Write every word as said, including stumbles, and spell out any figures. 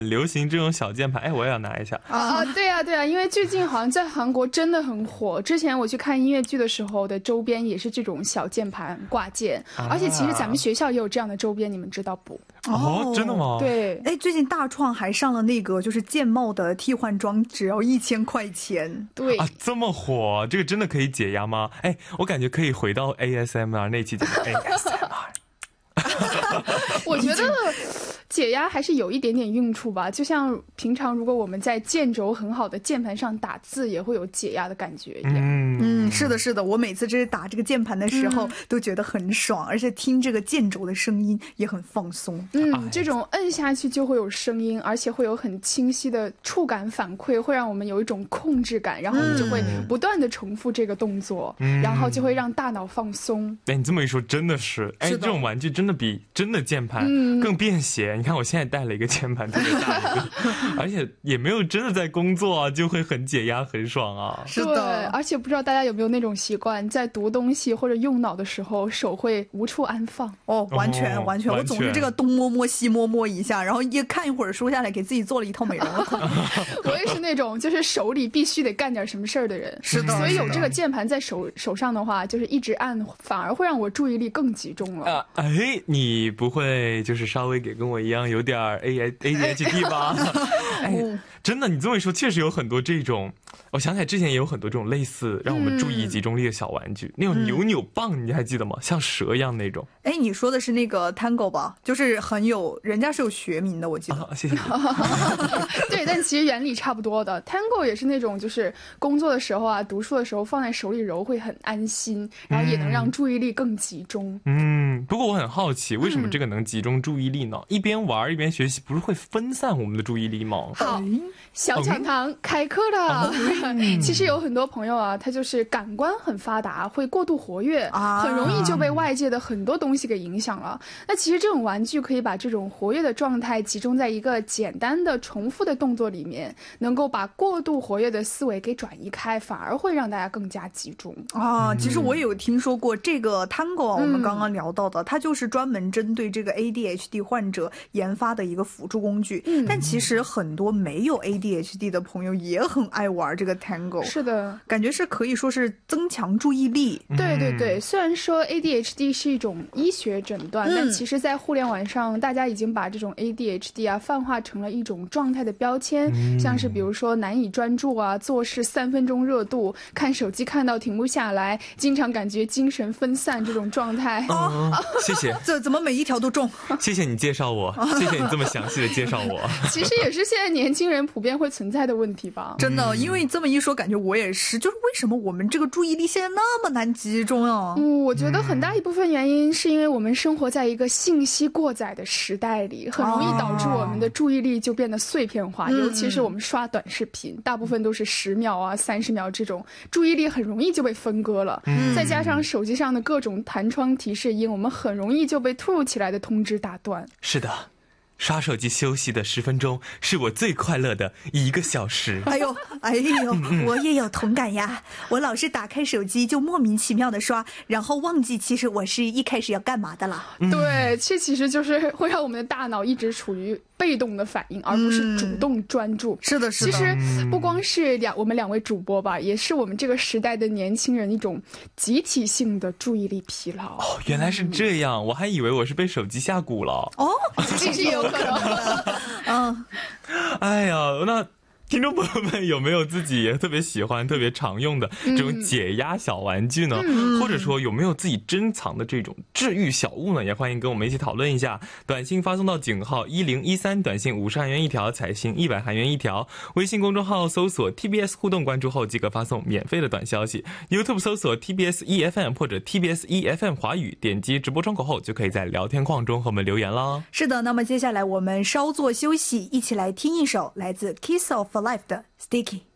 流行这种小键盘，哎，我也要拿一下啊！对啊，对啊，因为最近好像在韩国真的很火。之前我去看音乐剧的时候的周边也是这种小键盘挂件，啊、而且其实咱们学校也有这样的周边，你们知道不？ 哦，真的吗？ 对， 哎，最近大创还上了那个就是键帽的替换装，只要一千块钱。 对啊，这么火，这个真的可以解压吗？哎，我感觉可以回到 A S M R 那期节目 A S M R。 我觉得解压还是有一点点用处吧，就像平常如果我们在键轴很好的键盘上打字，也会有解压的感觉一样。 嗯嗯，是的，是的，我每次这打这个键盘的时候、嗯、都觉得很爽，而且听这个键轴的声音也很放松。 嗯，这种摁下去就会有声音，而且会有很清晰的触感反馈，会让我们有一种控制感，然后你就会不断的重复这个动作、嗯、然后就会让大脑放松。 哎，你这么一说真的是，哎，这种玩具真的比真的键盘更便携、嗯、你看我现在带了一个键盘特别大一个而且也没有真的在工作啊，就会很解压很爽啊。 是的，对，而且不知道大家有没有那种习惯，在读东西或者用脑的时候手会无处安放。 哦，完全、哦、完全我总是这个东摸摸西摸摸一下，然后一看一会儿书下来给自己做了一套美容我也是那种就是手里必须得干点什么事儿的人。 是的， 所以有这个键盘在手手上的话，就是一直按反而会让我注意力更集中了、 啊、哎，你不会就是稍微给跟我一样有点 A D H D 吧？哎，真的，你这么一说，确实有很多这种。我想起来之前也有很多这种类似让我们注意集中力的小玩具、嗯、那种扭扭棒、嗯、你还记得吗？像蛇一样那种。 哎，你说的是那个 Tango 吧？就是很有，人家是有学名的，我记得。 啊、谢谢。 对，但其实原理差不多的。Tango 也是那种就是工作的时候啊，读书的时候放在手里揉会很安心，然后也能让注意力更集中。 嗯，不过我很好奇，为什么这个能集中注意力呢？嗯、一边玩一边学习，不是会分散我们的注意力吗？ 好，小抢堂开课了。嗯、其实有很多朋友啊，他就是感官很发达，会过度活跃、啊、很容易就被外界的很多东西给影响了。那其实这种玩具可以把这种活跃的状态集中在一个简单的重复的动作里面，能够把过度活跃的思维给转移开，反而会让大家更加集中啊。其实我也有听说过这个 Tango、嗯、我们刚刚聊到的，它就是专门针对这个 A D H D 患者研发的一个辅助工具、嗯、但其实很多没有 A D H D 的朋友也很爱玩这个 Tango。 是的， 感觉是可以说是增强注意力。 对对对，虽然说 A D H D 是一种医学诊断、嗯、但其实在互联网上大家已经把这种 A D H D 啊泛化成了一种状态的标签、嗯、像是比如说难以专注啊，做事三分钟热度，看手机看到停不下来，经常感觉精神分散这种状态。 哦，谢谢。 这怎么每一条都中？ 谢谢你介绍我，谢谢你这么详细的介绍我。 其实也是现在年轻人普遍会存在的问题吧。 真的，因为这么一说感觉我也是，就是为什么我们这个注意力现在那么难集中啊？ 嗯，我觉得很大一部分原因是因为我们生活在一个信息过载的时代里，很容易导致我们的注意力就变得碎片化、哦、尤其是我们刷短视频、嗯、大部分都是十秒啊三十秒，这种注意力很容易就被分割了、嗯、再加上手机上的各种弹窗提示音，我们很容易就被突如其来的通知打断。 是的，刷手机休息的十分钟是我最快乐的一个小时。 哎呦哎呦、嗯、我也有同感呀，我老是打开手机就莫名其妙的刷，然后忘记其实我是一开始要干嘛的了、 嗯、对，这其实就是会让我们的大脑一直处于被动的反应，而不是主动专注、嗯、 是的是的。 其实不光是两我们两位主播吧，也是我们这个时代的年轻人一种集体性的注意力疲劳。 哦，原来是这样、嗯、我还以为我是被手机下蛊了。 哦， 这是有可能嗯， 哎呀，那听众朋友们有没有自己也特别喜欢特别常用的这种解压小玩具呢、嗯、或者说有没有自己珍藏的这种治愈小物呢？也欢迎跟我们一起讨论一下。短信发送到井号一零一三，短信五十韩元一条，彩信一百韩元一条。微信公众号搜索 T B S 互动，关注后即可发送免费的短消息。 YouTube 搜索 T B S E F M 或者 T B S E F M 华语，点击直播窗口后就可以在聊天框中和我们留言啦。 是的，那么接下来我们稍作休息，一起来听一首来自 Kiss of Life 的 Sticky。